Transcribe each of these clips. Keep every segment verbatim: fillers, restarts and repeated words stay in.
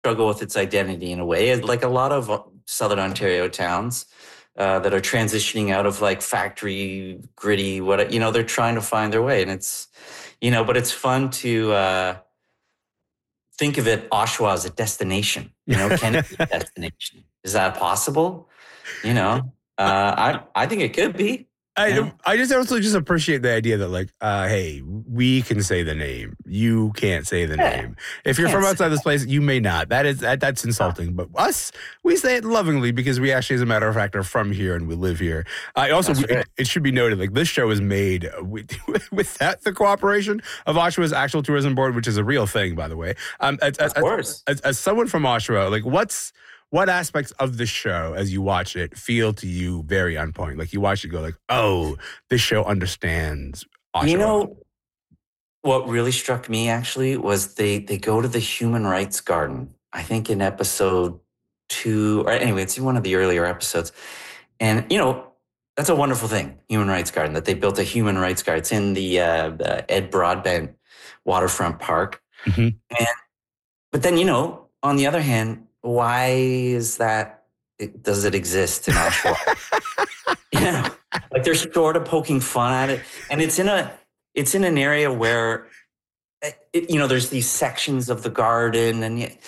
struggle with its identity in a way, like a lot of Southern Ontario towns uh, that are transitioning out of like factory, gritty, what, you know, they're trying to find their way. And it's, you know, but it's fun to uh, think of it, Oshawa, as a destination. You know, can it be a destination? Is that possible? You know, uh, I, I think it could be. I Yeah. I just also just appreciate the idea that like, uh, hey, we can say the name. You can't say the Yeah. name. If you're from outside this place, you may not. That is that, that's insulting. But us, we say it lovingly because we actually, as a matter of fact, are from here and we live here. I also, That's right. it, it should be noted, like this show is made with, without the cooperation of Oshawa's actual tourism board, which is a real thing, by the way. Um, as, Of as, course. as, as someone from Oshawa, like what's What aspects of the show, as you watch it, feel to you very on point? Like you watch it, go like, "Oh, this show understands Oshawa." You know, what really struck me actually was they they go to the Human Rights Garden. I think in episode two, or anyway, it's in one of the earlier episodes. And you know, that's a wonderful thing, Human Rights Garden, that they built a Human Rights Garden. It's in the, uh, the Ed Broadbent Waterfront Park. Mhm. And but then you know, on the other hand, why is that? It, does it exist in Oshawa? You know, like they're sort of poking fun at it, and it's in a it's in an area where, it, you know, there's these sections of the garden, and y-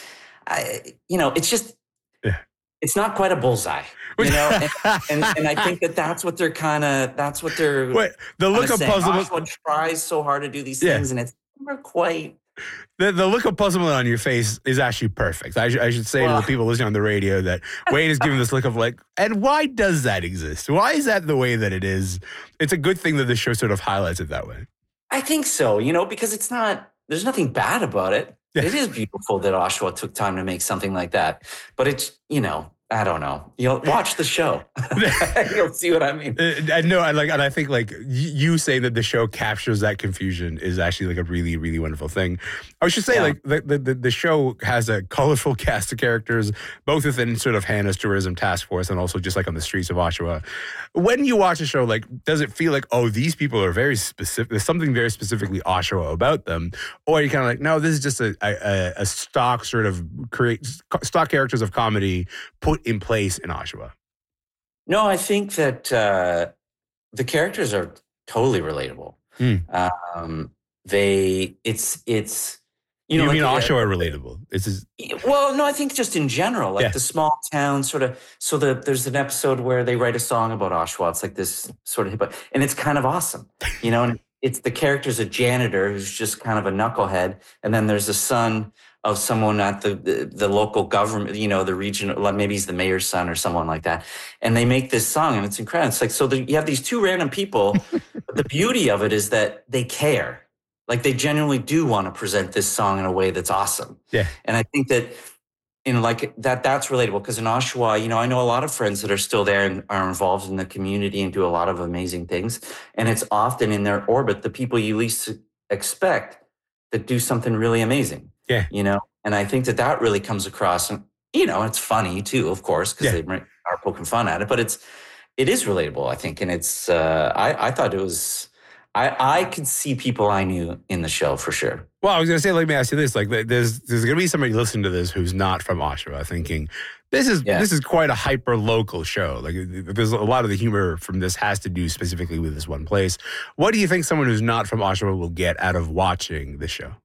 I, you know, it's just Yeah. it's not quite a bullseye, you know, and, and, and I think that that's what they're kind of that's what they're Wait, the look kinda of saying. puzzlement. Oshawa tries so hard to do these Yeah. things, and it's never quite. The, the look of puzzlement on your face is actually perfect. I, sh- I should say Well- to the people listening on the radio that Wayne is giving this look of like, and why does that exist? Why is that the way that it is? It's a good thing that the show sort of highlights it that way. I think so, you know, because it's not, there's nothing bad about it. Yeah. It is beautiful that Oshawa took time to make something like that. But it's, you know, I don't know. You'll watch the show. You'll see what I mean. Uh, I know, I like, and I think like y- you say that the show captures that confusion is actually like a really, really wonderful thing. I should say Yeah. like the, the the show has a colorful cast of characters, both within sort of Hannah's tourism task force and also just like on the streets of Oshawa. When you watch a show, like, does it feel like, oh, these people are very specific? There's something very specifically Oshawa about them, or are you kind of like, no, this is just a a, a stock sort of create stock characters of comedy put in place in Oshawa? No, I think that uh, the characters are totally relatable. Hmm. Um, they, it's, it's, you You, know, mean like, uh, Oshawa relatable? It's just, well, no, I think just in general, like Yeah. the small town sort of. So the, there's an episode where they write a song about Oshawa. It's like this sort of hip hop, and it's kind of awesome, you know. And it's the character's a janitor who's just kind of a knucklehead, and then there's a son of someone at the the, the local government, you know, the region, like maybe he's the mayor's son or someone like that. And they make this song, and it's incredible. It's like so the, you have these two random people, but the beauty of it is that they care. Like they genuinely do want to present this song in a way that's awesome. Yeah. And I think that in like that, that's relatable because in Oshawa, you know, I know a lot of friends that are still there and are involved in the community and do a lot of amazing things. And it's often in their orbit, the people you least expect that do something really amazing. Yeah. You know, and I think that that really comes across and, you know, it's funny too, of course, because Yeah. they are poking fun at it, but it's, it is relatable, I think. And it's, uh, I, I thought it was, I, I could see people I knew in the show for sure. Well, I was going to say, let me ask you this. Like, there's there's going to be somebody listening to this who's not from Oshawa thinking, this is Yeah. this is quite a hyper-local show. Like, there's a lot of the humor from this has to do specifically with this one place. What do you think someone who's not from Oshawa will get out of watching this show?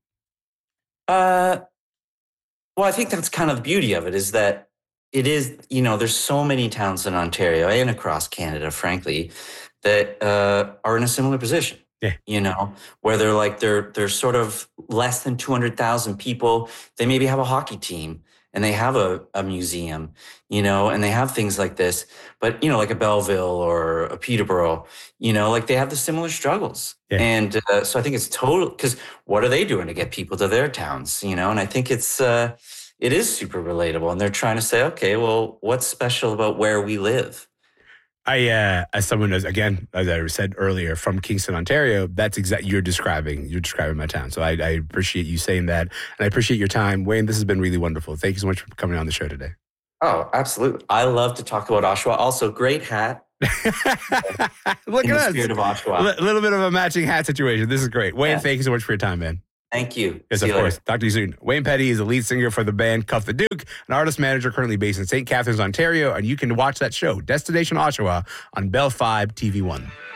Uh, well, I think that's kind of the beauty of it is that it is, you know, there's so many towns in Ontario and across Canada, frankly, that uh, are in a similar position. Yeah. You know, where they're like, they're, they're sort of less than two hundred thousand people. They maybe have a hockey team and they have a, a museum, you know, and they have things like this. But, you know, like a Belleville or a Peterborough, you know, like they have the similar struggles. Yeah. And uh, so I think it's total, because what are they doing to get people to their towns, you know? And I think it's, uh, it is super relatable. And they're trying to say, okay, well, what's special about where we live? I, uh, as someone as again, as I said earlier, from Kingston, Ontario, that's exactly you're describing. You're describing my town. So I, I appreciate you saying that, and I appreciate your time, Wayne. This has been really wonderful. Thank you so much for coming on the show today. Oh, absolutely. I love to talk about Oshawa. Also, great hat. Look in at the us. spirit of Oshawa. A little bit of a matching hat situation. This is great. Wayne, Yeah. thank you so much for your time, man. Thank you. Yes, See of you course. later. Talk to you soon. Wayne Petty is the lead singer for the band Cuff the Duke, an artist manager currently based in Saint Catharines, Ontario, and you can watch that show, Destination Oshawa, on Bell five T V one.